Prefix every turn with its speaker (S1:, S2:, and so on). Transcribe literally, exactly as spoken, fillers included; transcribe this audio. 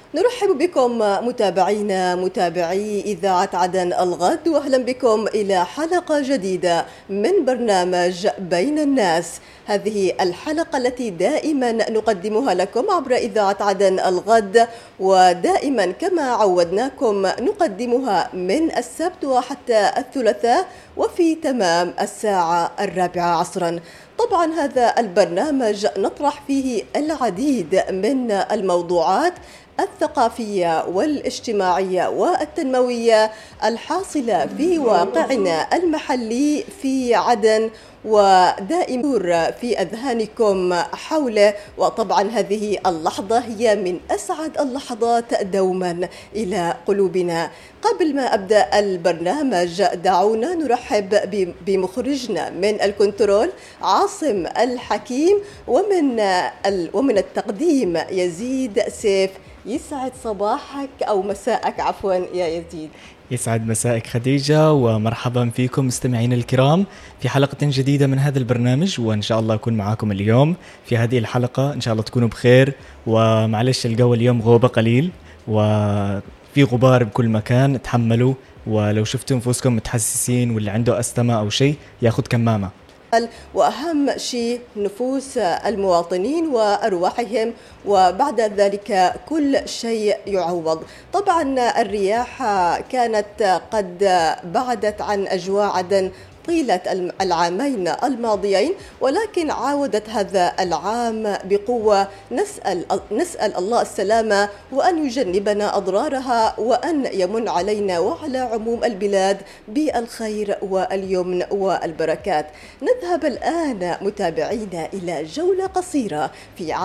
S1: نرحب بكم متابعينا متابعي إذاعة عدن الغد، وأهلا بكم إلى حلقة جديدة من برنامج بين الناس. هذه الحلقة التي دائما نقدمها لكم عبر إذاعة عدن الغد، ودائما كما عودناكم نقدمها من السبت وحتى الثلاثاء وفي تمام الساعة الرابعة عصرا. طبعا هذا البرنامج نطرح فيه العديد من الموضوعات الثقافية والاجتماعية والتنموية الحاصلة في واقعنا المحلي في عدن، ودائما في أذهانكم حوله. وطبعا هذه اللحظة هي من أسعد اللحظات دوما إلى قلوبنا. قبل ما أبدأ البرنامج دعونا نرحب بمخرجنا من الكنترول عاصم الحكيم، ومن ومن التقديم يزيد سيف. يسعد صباحك أو مساءك عفوا يا يزيد.
S2: يسعد مساءك خديجة، ومرحبا فيكم مستمعين الكرام في حلقة جديدة من هذا البرنامج، وإن شاء الله أكون معاكم اليوم في هذه الحلقة. إن شاء الله تكونوا بخير، ومعلش الجو اليوم غوبة قليل وفي غبار بكل مكان، تحملوا، ولو شفتوا أنفسكم متحسسين واللي عنده أستمة أو شيء ياخد كمامة.
S1: وأهم شيء نفوس المواطنين وأرواحهم، وبعد ذلك كل شيء يعوض. طبعا الرياح كانت قد بعدت عن أجواء عدن طيلة العامين الماضيين، ولكن عاودت هذا العام بقوة. نسأل نسأل الله السلامة وأن يجنبنا أضرارها، وأن يمن علينا وعلى عموم البلاد بالخير واليمن والبركات. نذهب الآن متابعينا إلى جولة قصيرة في